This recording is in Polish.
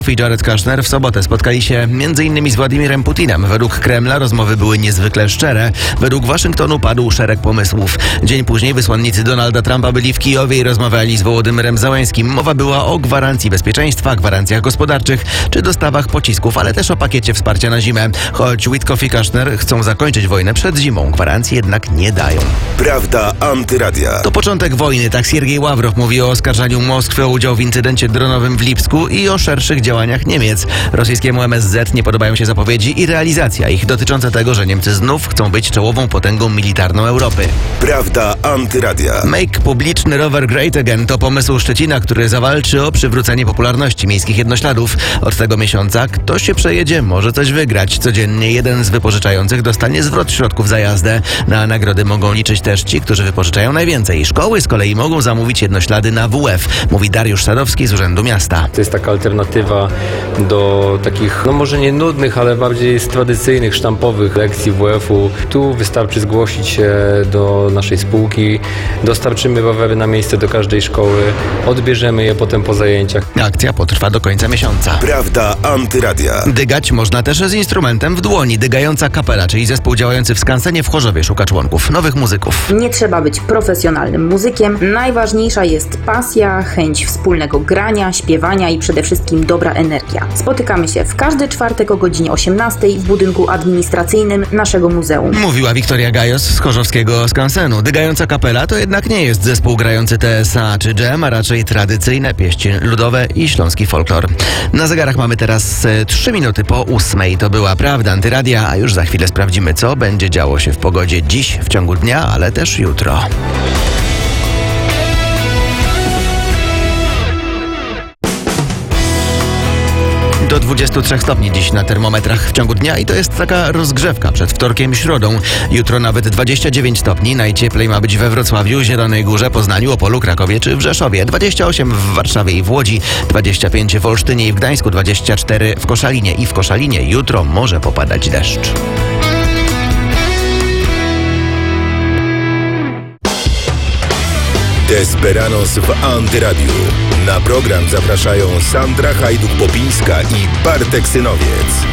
i Jared Kushner w sobotę spotkali się m.in. z Władimirem Putinem. Według Kremla rozmowy były niezwykle szczere. Według Waszyngtonu padł szereg pomysłów. Dzień później wysłannicy Donalda Trumpa byli w Kijowie i rozmawiali z Wołodymyrem Zełenskim. Mowa była o gwarancji bezpieczeństwa, gwarancjach gospodarczych czy dostawach pocisków, ale też o pakiecie wsparcia na zimę. Choć Witkoff i Kushner chcą zakończyć wojnę przed zimą, gwarancji jednak nie dają. Prawda Antyradia. To początek wojny, tak Siergiej Ławrow mówi o oskarżaniu Moskwy o udział w incydencie dronowym w Lipsku i o szerszych działaniach Niemiec. Rosyjskiemu MSZ nie podobają się zapowiedzi i realizacja ich dotycząca tego, że Niemcy znów chcą być czołową potęgą militarną Europy. Prawda Antyradia. Make publiczny rower great again to pomysł Szczecina, który zawalczy o przywrócenie popularności miejskich jednośladów. Od tego miesiąca kto się przejedzie, może coś wygrać. Codziennie jeden z wypożyczających dostanie zwrot środków za jazdę. Na nagrody mogą liczyć też ci, którzy wypożyczają najwięcej. Szkoły z kolei mogą zamówić jednoślady na WF, mówi Dariusz Sadowski z Urzędu Miasta. To jest taka alternatywa do takich, może nie nudnych, ale bardziej tradycyjnych, sztampowych lekcji WF-u. Tu wystarczy zgłosić się do naszej spółki, dostarczymy rowery na miejsce do każdej szkoły, odbierzemy je potem po zajęciach. Akcja potrwa do końca miesiąca. Prawda Antyradia. Dygać można też z instrumentem w dłoni. Dygająca kapela, czyli zespół działający w Skansenie w Chorzowie, szuka członków, nowych muzyków. Nie trzeba być profesjonalnym muzykiem. Najważniejsza jest pasja, chęć wspólnego grania, śpiewania i przede wszystkim dobra energia. Spotykamy się w każdy czwartek o godzinie 18 w budynku administracyjnym naszego muzeum. Mówiła Wiktoria Gajos z chorzowskiego Skansenu. Dygająca kapela to jednak nie jest zespół grający TSA czy dżem, a raczej tradycyjne pieśni ludowe i śląski folklor. Na zegarach mamy teraz 3 minuty po 8. To była Prawda Antyradia, a już za chwilę sprawdzimy, co będzie działo się w pogodzie dziś w ciągu dnia, ale też jutro. Do 23 stopni dziś na termometrach w ciągu dnia i to jest taka rozgrzewka przed wtorkiem i środą. Jutro nawet 29 stopni, najcieplej ma być we Wrocławiu, Zielonej Górze, Poznaniu, Opolu, Krakowie czy w Rzeszowie. 28 w Warszawie i w Łodzi, 25 w Olsztynie i w Gdańsku, 24 w Koszalinie i w Koszalinie jutro może popadać deszcz. Desperados w Antyradiu. Na program zapraszają Sandra Hajduk-Popińska i Bartek Synowiec.